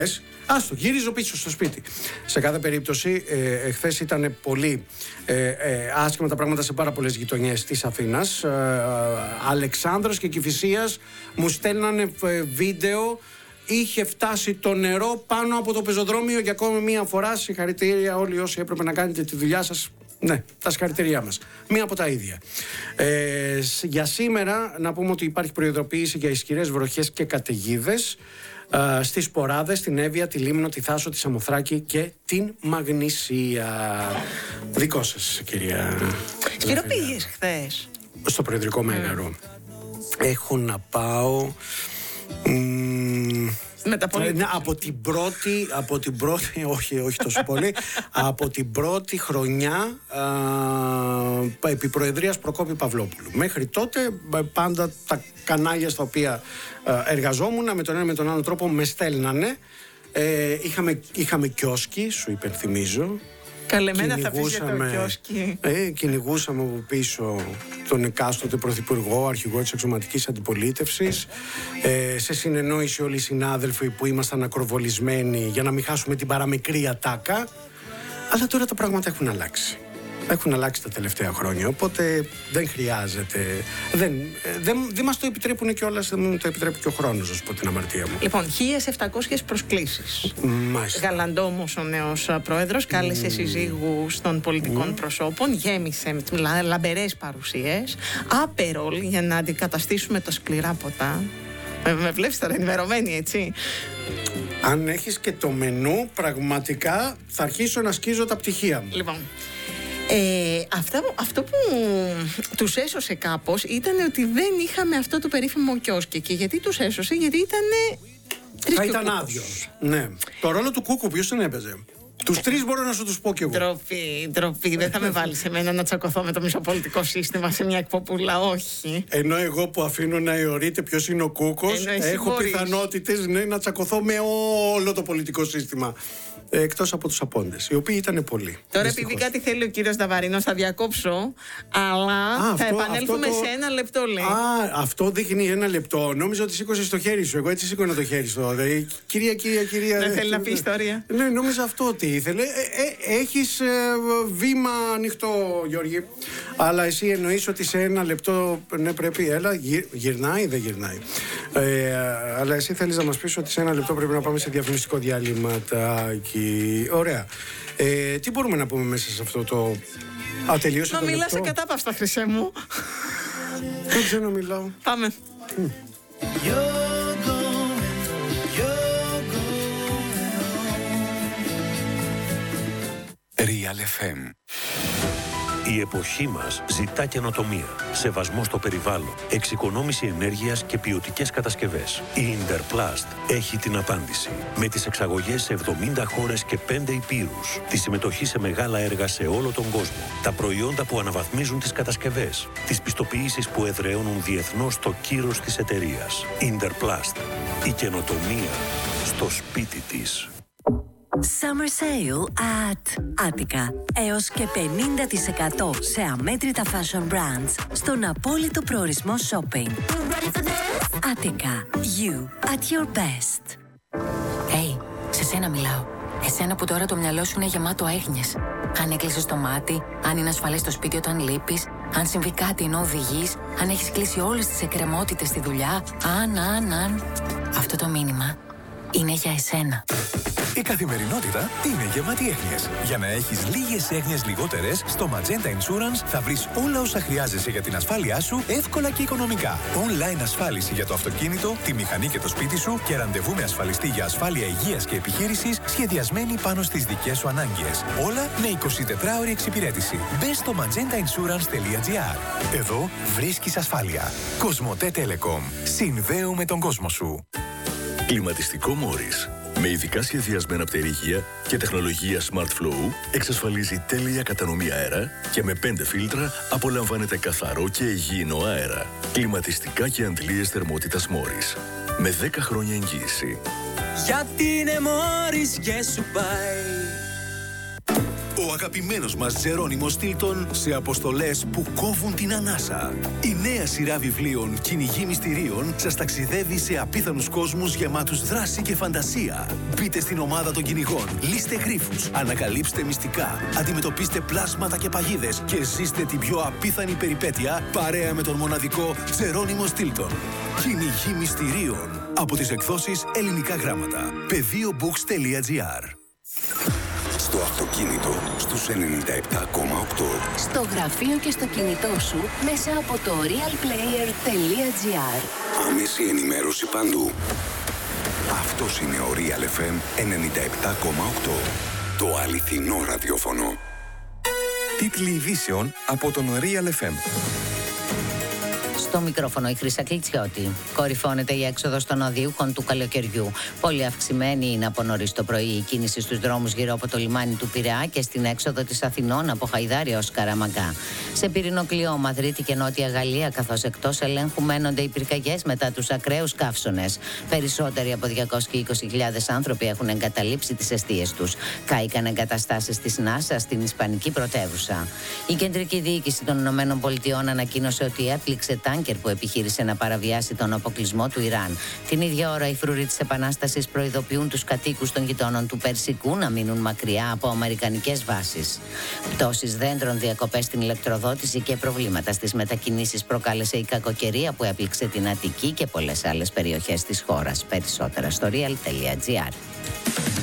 Άστο, γυρίζω πίσω στο σπίτι. Σε κάθε περίπτωση, εχθές ήταν πολύ άσχημα τα πράγματα σε πάρα πολλές γειτονιές της Αθήνας. Αλεξάνδρας και Κηφισίας μου στέλνανε βίντεο. Είχε φτάσει το νερό πάνω από το πεζοδρόμιο για ακόμη μία φορά. Συγχαρητήρια όλοι όσοι έπρεπε να κάνετε τη δουλειά σας. Ναι, τα συγχαρητήριά μας. Μία από τα ίδια. Για σήμερα να πούμε ότι υπάρχει προειδοποίηση για ισχυρές βροχές και καταιγίδες στις Ποράδες, στην Εύβοια, τη Λίμνο, τη Θάσο, τη Σαμοθράκη και την Μαγνησία. Δικό σας, κυρία. Σπύρο, πήγες χθες στο Προεδρικό Μέγαρο? Έχω να πάω από την πρώτη όχι τόσο πολύ, από την πρώτη χρονιά επί Προεδρίας Προκόπη Παυλόπουλου. Μέχρι τότε πάντα τα κανάλια στα οποία εργαζόμουν με τον ένα με τον άλλο τρόπο με στέλνανε. Είχαμε κιόσκι, σου υπενθυμίζω. Καλεμένα θα πεις για το κιόσκι. Κυνηγούσαμε από πίσω τον εκάστοτε πρωθυπουργό, αρχηγό της εξωματικής αντιπολίτευσης. Σε συνεννόηση όλοι οι συνάδελφοι που ήμασταν ακροβολισμένοι για να μην χάσουμε την παραμικρή ατάκα. Αλλά τώρα τα πράγματα έχουν αλλάξει. Έχουν αλλάξει τα τελευταία χρόνια, οπότε δεν χρειάζεται. Δεν μας το επιτρέπουν κιόλας, δεν μου το επιτρέπει και ο χρόνος, να σου πω την αμαρτία μου. Λοιπόν, 1.700 προσκλήσεις. Γαλαντόμος ο νέος πρόεδρος, κάλεσε συζύγους των πολιτικών προσώπων, γέμισε με λαμπερές παρουσίες, άπερολ για να αντικαταστήσουμε τα σκληρά ποτά. Με βλέπεις τώρα ενημερωμένη, έτσι. Αν έχεις και το μενού, πραγματικά θα αρχίσω να σκίζω τα πτυχία μου. Λοιπόν, αυτό που τους έσωσε κάπως ήταν ότι δεν είχαμε αυτό το περίφημο κιόσκι. Και γιατί τους έσωσε? Γιατί θα ήταν άδειο. Ναι. Το ρόλο του Κούκου ποιος τον έπαιζε? Τους τρεις μπορώ να σου τους πω κι εγώ. Ντροπή. Δεν θα με βάλεις σε μένα να τσακωθώ με το μισοπολιτικό σύστημα σε μια εκποπούλα, όχι. Ενώ εγώ που αφήνω να αιωρείται ποιος είναι ο Κούκος, έχω πιθανότητες να τσακωθώ με όλο το πολιτικό σύστημα. Εκτός από τους απόντες, οι οποίοι ήταν πολλοί. Τώρα, επειδή κάτι θέλει ο κύριος Νταβαρίνος, θα διακόψω, αλλά θα επανέλθουμε σε ένα λεπτό, λέει. Αυτό δείχνει ένα λεπτό. Νόμιζα ότι σήκωσε το χέρι σου. Εγώ έτσι σήκωνα το χέρι σου. Κυρία. Δεν θέλει να πει ιστορία. Ναι, νόμιζα αυτό ότι ήθελε. Έχεις βήμα ανοιχτό, Γιώργη. Αλλά εσύ εννοείς ότι σε ένα λεπτό πρέπει. Έλα, γυρνάει ή δεν γυρνάει? Αλλά εσύ θέλεις να μας πεις ότι σε ένα λεπτό πρέπει να πάμε σε διαφημιστικό διαλύματάκι. Ωραία. Τι μπορούμε να πούμε μέσα σε αυτό το ατελείωσε? Να μιλάς σε κατάπαυστα, χρυσέ μου. Δεν ξέρω να μιλάω. Πάμε. Real FM. Η εποχή μας ζητά καινοτομία, σεβασμό στο περιβάλλον, εξοικονόμηση ενέργειας και ποιοτικές κατασκευές. Η Interplast έχει την απάντηση. Με τις εξαγωγές σε 70 χώρες και 5 υπήρους, τη συμμετοχή σε μεγάλα έργα σε όλο τον κόσμο, τα προϊόντα που αναβαθμίζουν τις κατασκευές, τις πιστοποιήσεις που εδραιώνουν διεθνώς το κύρος της εταιρείας. Interplast. Η καινοτομία στο σπίτι της. Summer Sale at Attica. Έως και 50% σε αμέτρητα fashion brands στον απόλυτο προορισμό shopping. Attica. You at your best. Hey, σε σένα μιλάω. Εσένα που τώρα το μυαλό σου είναι γεμάτο έγνοιες. Αν έκλεισες το μάτι, αν είναι ασφαλές στο σπίτι όταν λείπεις, αν συμβεί κάτι ενώ οδηγείς, αν έχεις κλείσει όλες τις εκκρεμότητες στη δουλειά, αν. Αυτό το μήνυμα είναι για εσένα. Η καθημερινότητα είναι γεμάτη έγνοιες. Για να έχεις λίγες έγνοιες λιγότερες, στο Magenta Insurance θα βρεις όλα όσα χρειάζεσαι για την ασφάλειά σου εύκολα και οικονομικά. Online ασφάλιση για το αυτοκίνητο, τη μηχανή και το σπίτι σου και ραντεβού με ασφαλιστή για ασφάλεια υγείας και επιχείρησης σχεδιασμένη πάνω στις δικές σου ανάγκες. Όλα με 24ωρη εξυπηρέτηση. Μπες στο magentainsurance.gr. Εδώ βρίσκεις ασφάλεια. Κοσμοτέ Telecom. Συνδέουμε τον κόσμο σου. Κλιματιστικό Μόρις. Με ειδικά σχεδιασμένα πτερίγια και τεχνολογία Smart Flow εξασφαλίζει τέλεια κατανομή αέρα και με 5 φίλτρα απολαμβάνετε καθαρό και υγιεινό αέρα. Κλιματιστικά και αντλίες θερμότητας Μόρις. Με 10 χρόνια εγγύηση. Γιατί είναι Μόρις και σου πάει. Ο αγαπημένος μας Τζερόνιμος Τίλτον σε αποστολές που κόβουν την ανάσα. Η νέα σειρά βιβλίων «Κυνηγοί μυστηρίων» σας ταξιδεύει σε απίθανους κόσμους γεμάτους δράση και φαντασία. Μπείτε στην ομάδα των κυνηγών, λύστε γρίφους, ανακαλύψτε μυστικά, αντιμετωπίστε πλάσματα και παγίδες και ζήστε την πιο απίθανη περιπέτεια παρέα με τον μοναδικό Τζερόνιμο Τίλτον. Κυνηγοί μυστηρίων. Από τις εκδόσεις Ελληνικά Γράμματα. Πεδίobooks.gr. Στο αυτοκίνητο στους 97,8. Στο γραφείο και στο κινητό σου μέσα από το realplayer.gr. Άμεση ενημέρωση παντού. Αυτός είναι ο Real FM 97,8. Το αληθινό ραδιόφωνο. Τίτλοι ειδήσεων από τον Real FM. Στο μικρόφωνο η Χρύσα Κλιτσιώτη. Κορυφώνεται η έξοδος των οδείουχων του καλοκαιριού. Πολύ αυξημένη είναι από νωρίς το πρωί η κίνηση στους δρόμους γύρω από το λιμάνι του Πειραιά και στην έξοδο της Αθηνών από Χαϊδάρια ως Καραμαγκά. Σε πυρηνοκλειό Μαδρίτη και Νότια Γαλλία, καθώς εκτός ελέγχου μένονται οι πυρκαγιές μετά τους ακραίους καύσονες. Περισσότεροι από 220.000 άνθρωποι έχουν εγκαταλείψει τις εστίες τους. Κάηκαν εγκαταστάσεις της NASA στην Ισπανική πρωτεύουσα. Η κεντρική διοίκηση των ΗΠΑ ανακοίνωσε ότι έπληξε τάνκερ που επιχείρησε να παραβιάσει τον αποκλεισμό του Ιράν. Την ίδια ώρα, οι φρουροί της Επανάστασης προειδοποιούν τους κατοίκους των γειτόνων του Περσικού να μείνουν μακριά από αμερικανικές βάσεις. Πτώσεις δέντρων, διακοπές στην ηλεκτροδότηση και προβλήματα στις μετακινήσεις προκάλεσε η κακοκαιρία που έπληξε την Αττική και πολλές άλλες περιοχές της χώρας. Περισσότερα στο real.gr.